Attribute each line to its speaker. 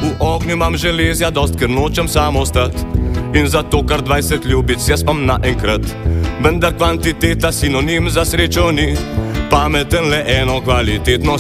Speaker 1: V ognju imam železja dost, ker nočem samo stat. In zato kar 20 ljubic jaz pam naenkrat. Vendar kvantiteta sinonim za srečo ni. Pameten le eno kvalitetno